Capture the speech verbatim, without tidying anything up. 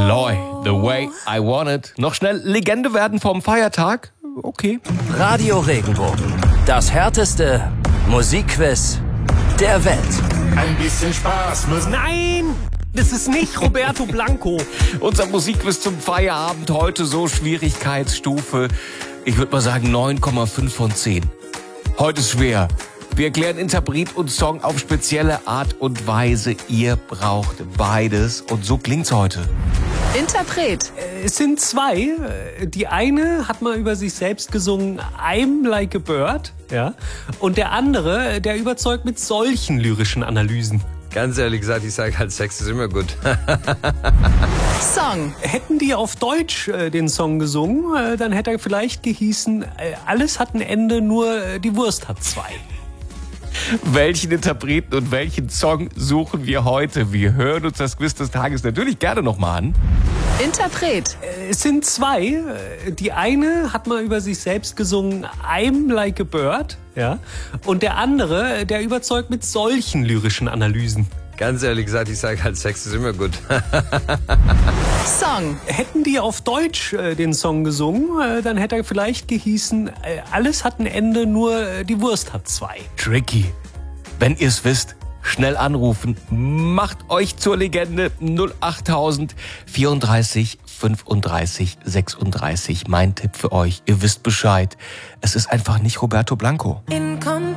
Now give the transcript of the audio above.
Eloy, The Way I Want It. Noch schnell Legende werden vom Feiertag? Okay. Radio Regenbogen. Das härteste Musikquiz der Welt. Ein bisschen Spaß muss... Nein, das ist nicht Roberto Blanco. Unser Musikquiz zum Feierabend heute so Schwierigkeitsstufe, ich würde mal sagen neun Komma fünf von zehn. Heute ist schwer. Wir erklären Interpret und Song auf spezielle Art und Weise. Ihr braucht beides und so klingt's heute. Interpret. Es sind zwei. Die eine hat mal über sich selbst gesungen, I'm like a bird. Ja. Und der andere, der überzeugt mit solchen lyrischen Analysen. Ganz ehrlich gesagt, ich sage halt, Sex ist immer gut. Song. Hätten die auf Deutsch äh, den Song gesungen, äh, dann hätte er vielleicht gehießen, äh, alles hat ein Ende, nur äh, die Wurst hat zwei. Welchen Interpreten und welchen Song suchen wir heute? Wir hören uns das Quiz des Tages natürlich gerne nochmal an. Interpret. Es sind zwei. Die eine hat mal über sich selbst gesungen, I'm like a bird. Ja. Und der andere, der überzeugt mit solchen lyrischen Analysen. Ganz ehrlich gesagt, ich sage halt, Sex ist immer gut. Song. Hätten die auf Deutsch äh, den Song gesungen, äh, dann hätte er vielleicht gehießen, äh, alles hat ein Ende, nur äh, die Wurst hat zwei. Tricky. Wenn ihr's wisst, schnell anrufen. Macht euch zur Legende. null achttausend vierunddreißig fünfunddreißig sechsunddreißig. Mein Tipp für euch, ihr wisst Bescheid. Es ist einfach nicht Roberto Blanco. Incomplete.